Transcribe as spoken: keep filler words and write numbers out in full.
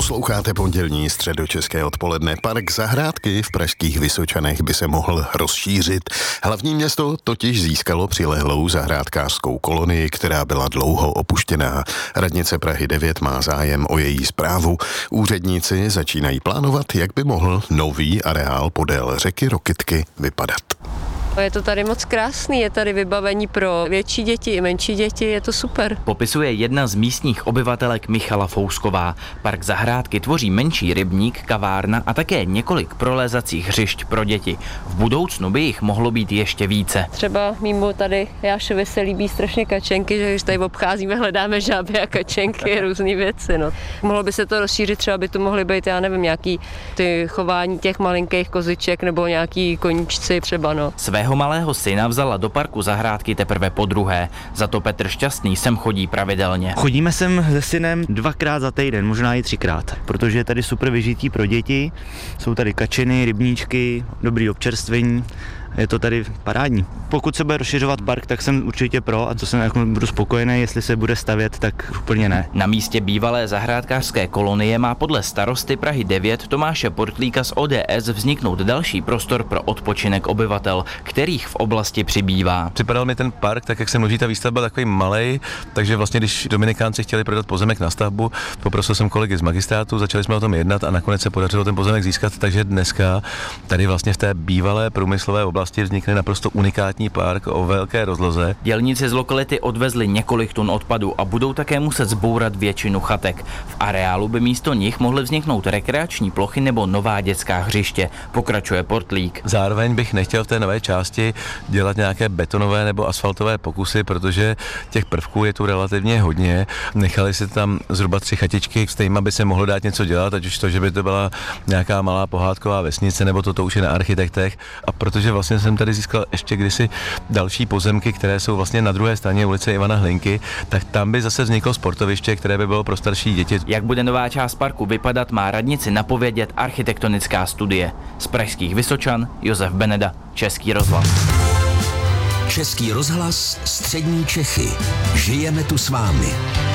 Posloucháte pondělní středočeské odpoledne. Park Zahrádky v pražských Vysočanech by se mohl rozšířit. Hlavní město totiž získalo přilehlou zahrádkářskou kolonii, která byla dlouho opuštěná. Radnice Prahy devět má zájem o její správu. Úředníci začínají plánovat, jak by mohl nový areál podél řeky Rokytky vypadat. Je to tady moc krásný, je tady vybavení pro větší děti i menší děti, je to super. Popisuje jedna z místních obyvatelek Michala Fousková. Park Zahrádky tvoří menší rybník, kavárna a také několik prolézacích hřišť pro děti. V budoucnu by jich mohlo být ještě více. Třeba mimo tady Jášovi se líbí strašně kačenky, že když tady obcházíme, hledáme žáby a kačenky, různé věci. No. Mohlo by se to rozšířit, třeba by to mohly být, já nevím, nějaký ty chování těch malinkých koziček nebo nějaký koníčci třeba, no. Svého malého syna vzala do parku Zahrádky teprve podruhé. Za to Petr Šťastný sem chodí pravidelně. Chodíme sem se synem dvakrát za týden, možná i třikrát, protože je tady super vyžití pro děti. Jsou tady kačeny, rybníčky, dobrý občerstvení. Je to tady parádní. Pokud se bude rozšiřovat park, tak jsem určitě pro a to jsem jako budu spokojený, jestli se bude stavět, tak úplně ne. Na místě bývalé zahrádkářské kolonie má podle starosty Prahy devět Tomáše Portlíka z O D S vzniknout další prostor pro odpočinek obyvatel, kterých v oblasti přibývá. Připadal mi ten park, tak jak se množí ta výstavba, takový malej, takže vlastně když Dominikánci chtěli prodat pozemek na stavbu, poprosil jsem kolegy z magistrátu, začali jsme o tom jednat a nakonec se podařilo ten pozemek získat, takže dneska tady vlastně v té bývalé průmyslové oblasti vznikne naprosto unikátní park o velké rozloze. Dělníci z lokality odvezli několik tun odpadu a budou také muset zbourat většinu chatek. V areálu by místo nich mohly vzniknout rekreační plochy nebo nová dětská hřiště, pokračuje Portlík. Zároveň bych nechtěl v té nové části dělat nějaké betonové nebo asfaltové pokusy, protože těch prvků je tu relativně hodně. Nechali se tam zhruba tři chatičky, s kterými by se mohlo dát něco dělat, ať už to, že by to byla nějaká malá pohádková vesnice, nebo to, to už je na architektech. A protože vlastně jsem tady získal ještě kdysi další pozemky, které jsou vlastně na druhé straně ulice Ivana Hlinky, tak tam by zase vzniklo sportoviště, které by bylo pro starší děti. Jak bude nová část parku vypadat, má radnici napovědět architektonická studie. Z pražských Vysočan Josef Beneda, Český rozhlas. Český rozhlas, střední Čechy. Žijeme tu s vámi.